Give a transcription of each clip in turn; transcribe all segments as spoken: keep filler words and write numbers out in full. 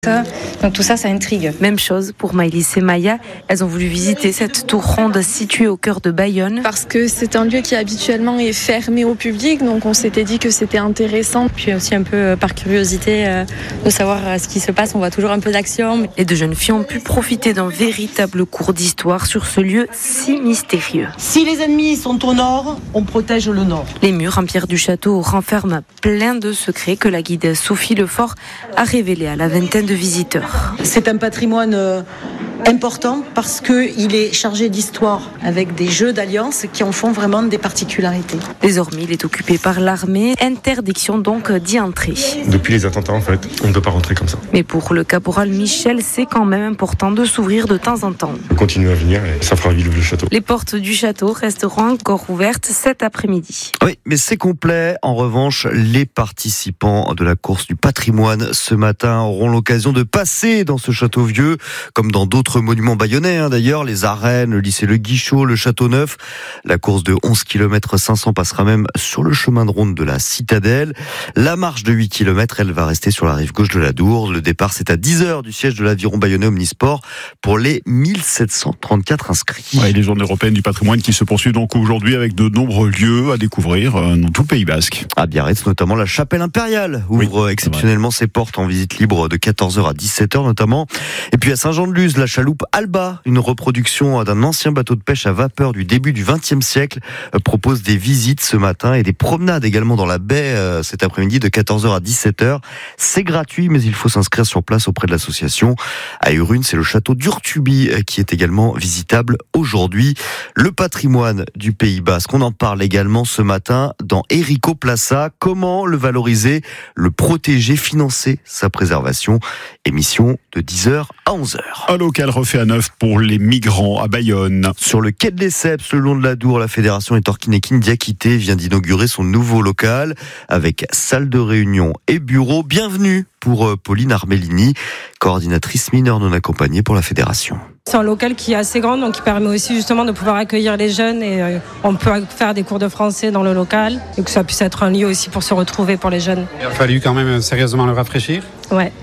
Ça. Donc tout ça, ça intrigue. Même chose pour Maëlys et Maya. Elles ont voulu visiter cette tour ronde située au cœur de Bayonne. Parce que c'est un lieu qui habituellement est fermé au public, donc on s'était dit que c'était intéressant. Puis aussi un peu par curiosité euh, de savoir ce qui se passe. On voit toujours un peu d'action. Les deux jeunes filles ont pu profiter d'un véritable cours d'histoire sur ce lieu si mystérieux. Si les ennemis sont au nord, on protège le nord. Les murs en pierre du château renferment plein de secrets que la guide Sophie Lefort a révélés à la vingtaine de visiteurs. C'est un patrimoine euh, important parce qu'il est chargé d'histoire avec des jeux d'alliance qui en font vraiment des particularités. Désormais, il est occupé par l'armée. Interdiction donc d'y entrer. Depuis les attentats, en fait, on ne peut pas rentrer comme ça. Mais pour le caporal Michel, c'est quand même important de s'ouvrir de temps en temps. On continue à venir et ça fera vivre le château. Les portes du château resteront encore ouvertes cet après-midi. Oui, mais c'est complet. En revanche, les participants de la course du patrimoine ce matin auront l'occasion de passer dans ce château vieux, comme dans d'autres monuments bayonnais, hein, d'ailleurs, les arènes, le lycée Le Guichot, le château neuf. La course de onze kilomètres cinq cents passera même sur le chemin de ronde de la Citadelle. La marche de huit kilomètres, elle va rester sur la rive gauche de la Dour. Le départ, c'est à dix heures du siège de l'Aviron Bayonnais Omnisport pour les mille sept cent trente-quatre inscrits. Ouais, les journées européennes du patrimoine qui se poursuivent donc aujourd'hui avec de nombreux lieux à découvrir dans tout le Pays Basque. À Biarritz, notamment, la chapelle impériale ouvre oui, exceptionnellement ses portes en visite libre de quatorze heures à dix-sept heures notamment. Et puis à Saint-Jean-de-Luz, la chaloupe Alba, une reproduction d'un ancien bateau de pêche à vapeur du début du vingtième siècle, propose des visites ce matin et des promenades également dans la baie cet après-midi de quatorze heures à dix-sept heures. C'est gratuit, mais il faut s'inscrire sur place auprès de l'association. À Urune, c'est le château d'Urtuby qui est également visitable aujourd'hui. Le patrimoine du Pays Basque, on en parle également ce matin dans Erico Plaza. Comment le valoriser, le protéger, financer sa préservation? Émission de dix heures à onze heures. Un local refait à neuf pour les migrants à Bayonne. Sur le quai de Lesseps, le long de la Dour, la fédération Etorkin Diakité vient d'inaugurer son nouveau local avec salle de réunion et bureau. Bienvenue pour Pauline Armellini, coordinatrice mineure non accompagnée pour la fédération. C'est un local qui est assez grand, donc qui permet aussi justement de pouvoir accueillir les jeunes et euh, on peut faire des cours de français dans le local et que ça puisse être un lieu aussi pour se retrouver pour les jeunes. Il a fallu quand même sérieusement le rafraîchir. Ouais,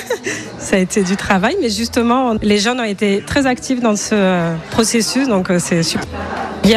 ça a été du travail, mais justement les jeunes ont été très actifs dans ce euh, processus, donc euh, c'est super. Il y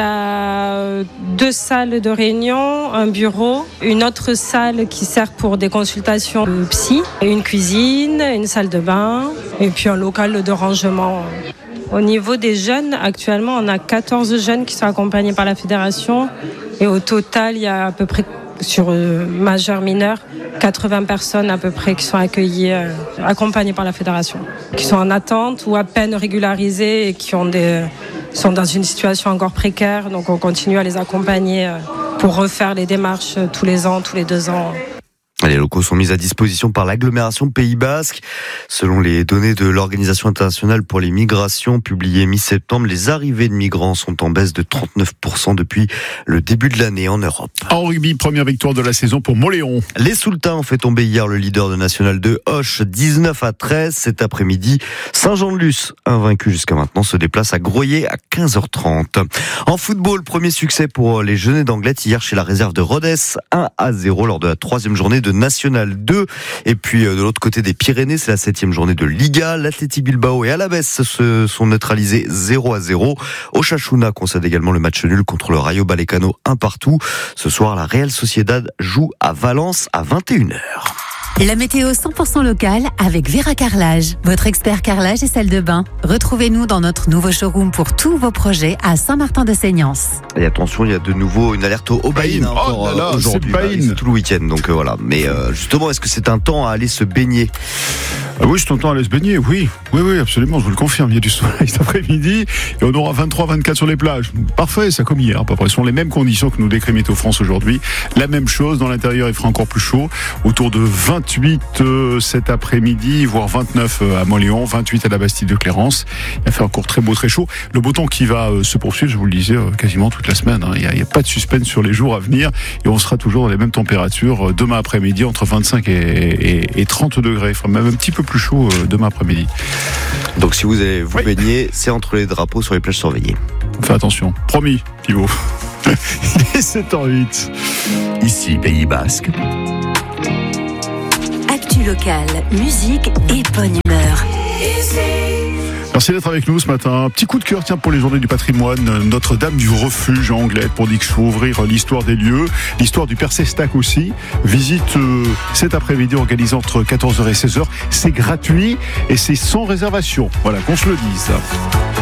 a deux salles de réunion, un bureau, une autre salle qui sert pour des consultations de psy, une cuisine, une salle de bain et puis un local de rangement. Au niveau des jeunes, actuellement, on a quatorze jeunes qui sont accompagnés par la fédération et au total, il y a à peu près sur euh, majeur mineur, quatre-vingts personnes à peu près qui sont accueillies, euh, accompagnées par la fédération, qui sont en attente ou à peine régularisées et qui ont des, sont dans une situation encore précaire. Donc on continue à les accompagner euh, pour refaire les démarches euh, tous les ans, tous les deux ans. Les locaux sont mis à disposition par l'agglomération Pays Basque. Selon les données de l'Organisation internationale pour les migrations publiées mi-septembre, les arrivées de migrants sont en baisse de trente-neuf pour cent depuis le début de l'année en Europe. En rugby, première victoire de la saison pour Mauléon. Les Soultans ont fait tomber hier le leader de National deux, Auch, dix-neuf à treize. Cet après-midi, Saint-Jean-de-Luz, invaincu jusqu'à maintenant, se déplace à Groyer à quinze heures trente. En football, premier succès pour les Jeunets d'Anglet hier chez la réserve de Rodez, un à zéro lors de la troisième journée de National deux. Et puis de l'autre côté des Pyrénées, c'est la septième journée de Liga. L'Athletic Bilbao et Alavés se sont neutralisés zéro à zéro. Osasuna concède également le match nul contre le Rayo Vallecano un partout. Ce soir, la Real Sociedad joue à Valence à vingt et une heures. La météo cent pour cent locale avec Vera Carrelage, votre expert carrelage et salle de bain. Retrouvez-nous dans notre nouveau showroom pour tous vos projets à Saint-Martin-de-Seignance. Et attention, il y a de nouveau une alerte au bain encore oh là là, aujourd'hui. C'est, bah, c'est tout le week-end, donc euh, voilà. Mais euh, justement, est-ce que c'est un temps à aller se baigner? Ah oui, c'est un temps à aller se baigner, oui. Oui, oui, absolument, je vous le confirme. Il y a du soleil cet après-midi et on aura vingt-trois vingt-quatre sur les plages. Parfait, ça comme hier, à peu près. Ce sont les mêmes conditions que nous décrit Météo France aujourd'hui. La même chose, dans l'intérieur, il fera encore plus chaud. Autour de vingt-huit euh, cet après-midi, voire vingt-neuf à Mauléon, vingt-huit à la Bastille de Clérance. Il va faire encore très beau, très chaud. Le beau temps qui va euh, se poursuivre, je vous le disais, euh, quasiment toute la semaine. Hein. Il n'y a, a pas de suspense sur les jours à venir et on sera toujours dans les mêmes températures euh, demain après-midi, entre vingt-cinq et, et, et trente degrés. Enfin, même un petit peu plus chaud euh, demain après-midi. Donc si vous allez vous oui. baigner, c'est entre les drapeaux sur les plages surveillées. Fais attention. Promis, Thibaut. Il est sept heures huit. Ici, Pays Basque. Actu Actu locale, musique et bonne humeur. Merci d'être avec nous ce matin. Petit coup de cœur tiens, pour les journées du patrimoine. Notre-Dame du Refuge à Anglet pour dire qu'il faut ouvrir l'histoire des lieux, l'histoire du Père Sestac aussi. Visite euh, cet après-midi organisée entre quatorze heures et seize heures. C'est gratuit et c'est sans réservation. Voilà, qu'on se le dise.